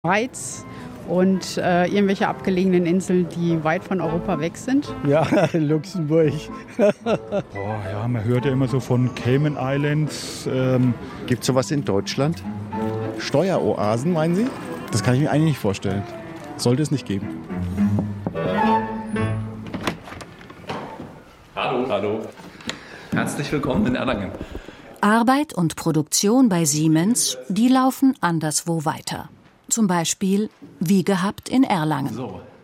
Schweiz und irgendwelche abgelegenen Inseln, die weit von Europa weg sind. Ja, Luxemburg. Ja, man hört ja immer so von Cayman Islands. Gibt es sowas in Deutschland? Steueroasen, meinen Sie? Das kann ich mir eigentlich nicht vorstellen. Sollte es nicht geben. Hallo. Herzlich willkommen in Erlangen. Arbeit und Produktion bei Siemens, die laufen anderswo weiter. Zum Beispiel wie gehabt in Erlangen.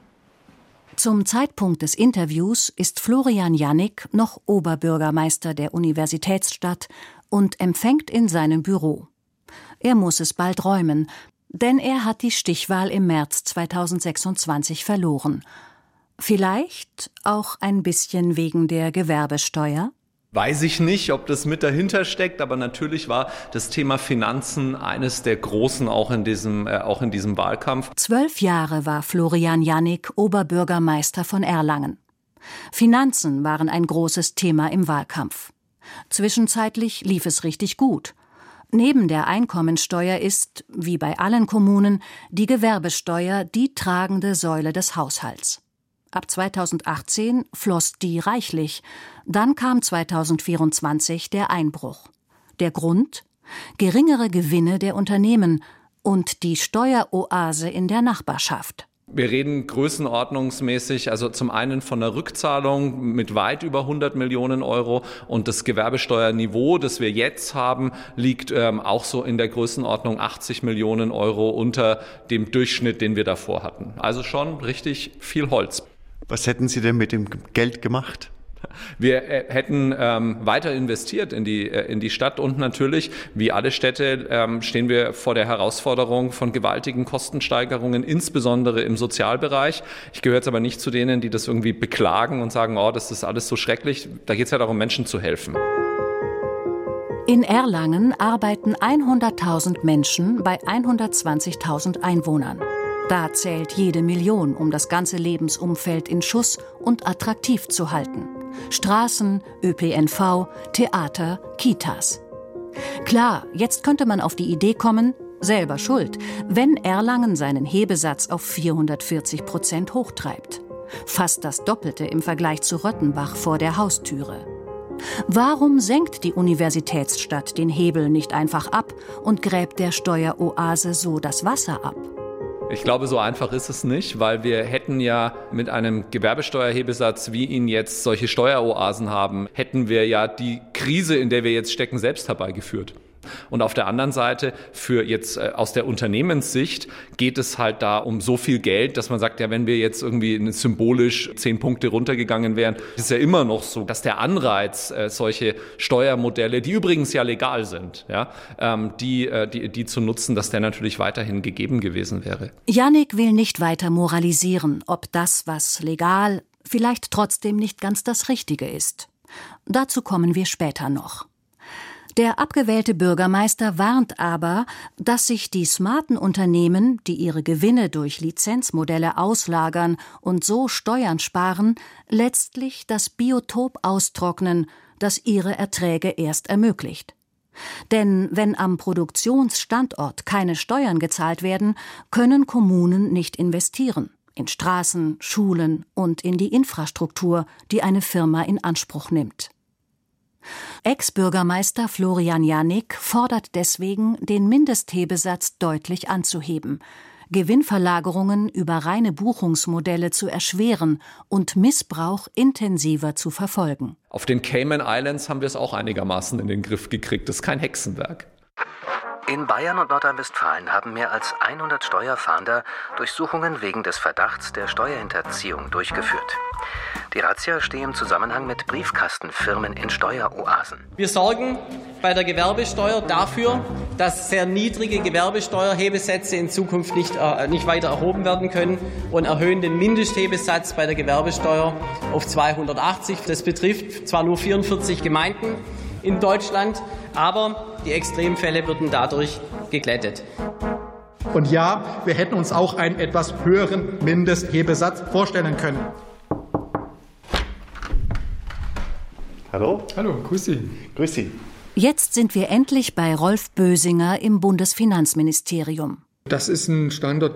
Zum Zeitpunkt des Interviews ist Florian Jannik noch Oberbürgermeister der Universitätsstadt und empfängt in seinem Büro. Er muss es bald räumen, denn er hat die Stichwahl im März 2026 verloren. Vielleicht auch ein bisschen wegen der Gewerbesteuer? Weiß ich nicht, ob das mit dahinter steckt, aber natürlich war das Thema Finanzen eines der großen auch in diesem Wahlkampf. 12 Jahre war Florian Jannik Oberbürgermeister von Erlangen. Finanzen waren ein großes Thema im Wahlkampf. Zwischenzeitlich lief es richtig gut. Neben der Einkommensteuer ist, wie bei allen Kommunen, die Gewerbesteuer die tragende Säule des Haushalts. Ab 2018 floss die reichlich. Dann kam 2024 der Einbruch. Der Grund? Geringere Gewinne der Unternehmen und die Steueroase in der Nachbarschaft. Wir reden größenordnungsmäßig, also zum einen von einer Rückzahlung mit weit über 100 Millionen Euro und das Gewerbesteuerniveau, das wir jetzt haben, liegt auch so in der Größenordnung 80 Millionen Euro unter dem Durchschnitt, den wir davor hatten. Also schon richtig viel Holz. Was hätten Sie denn mit dem Geld gemacht? Wir hätten weiter investiert in die Stadt und natürlich, wie alle Städte, stehen wir vor der Herausforderung von gewaltigen Kostensteigerungen, insbesondere im Sozialbereich. Ich gehöre jetzt aber nicht zu denen, die das irgendwie beklagen und sagen, oh, das ist alles so schrecklich. Da geht es ja darum, Menschen zu helfen. In Erlangen arbeiten 100.000 Menschen bei 120.000 Einwohnern. Da zählt jede Million, um das ganze Lebensumfeld in Schuss und attraktiv zu halten. Straßen, ÖPNV, Theater, Kitas. Klar, jetzt könnte man auf die Idee kommen, selber schuld, wenn Erlangen seinen Hebesatz auf 440% hochtreibt. Fast das Doppelte im Vergleich zu Röttenbach vor der Haustüre. Warum senkt die Universitätsstadt den Hebel nicht einfach ab und gräbt der Steueroase so das Wasser ab? Ich glaube, so einfach ist es nicht, weil wir hätten ja mit einem Gewerbesteuerhebesatz, wie ihn jetzt solche Steueroasen haben, hätten wir ja die Krise, in der wir jetzt stecken, selbst herbeigeführt. Und auf der anderen Seite, für jetzt aus der Unternehmenssicht, geht es halt da um so viel Geld, dass man sagt, ja, wenn wir jetzt irgendwie symbolisch 10 Punkte runtergegangen wären, ist es ja immer noch so, dass der Anreiz, solche Steuermodelle, die übrigens ja legal sind, ja, die zu nutzen, dass der natürlich weiterhin gegeben gewesen wäre. Jannik will nicht weiter moralisieren, ob das, was legal, vielleicht trotzdem nicht ganz das Richtige ist. Dazu kommen wir später noch. Der abgewählte Bürgermeister warnt aber, dass sich die smarten Unternehmen, die ihre Gewinne durch Lizenzmodelle auslagern und so Steuern sparen, letztlich das Biotop austrocknen, das ihre Erträge erst ermöglicht. Denn wenn am Produktionsstandort keine Steuern gezahlt werden, können Kommunen nicht investieren. In Straßen, Schulen und in die Infrastruktur, die eine Firma in Anspruch nimmt. Ex-Bürgermeister Florian Jannik fordert deswegen, den Mindesthebesatz deutlich anzuheben, Gewinnverlagerungen über reine Buchungsmodelle zu erschweren und Missbrauch intensiver zu verfolgen. Auf den Cayman Islands haben wir es auch einigermaßen in den Griff gekriegt. Das ist kein Hexenwerk. In Bayern und Nordrhein-Westfalen haben mehr als 100 Steuerfahnder Durchsuchungen wegen des Verdachts der Steuerhinterziehung durchgeführt. Die Razzia steht im Zusammenhang mit Briefkastenfirmen in Steueroasen. Wir sorgen bei der Gewerbesteuer dafür, dass sehr niedrige Gewerbesteuerhebesätze in Zukunft nicht weiter erhoben werden können und erhöhen den Mindesthebesatz bei der Gewerbesteuer auf 280. Das betrifft zwar nur 44 Gemeinden in Deutschland, aber die Extremfälle würden dadurch geglättet. Und ja, wir hätten uns auch einen etwas höheren Mindesthebesatz vorstellen können. Hallo? Hallo, grüß Sie. Grüß Sie. Jetzt sind wir endlich bei Rolf Bösinger im Bundesfinanzministerium. Das ist ein Standort,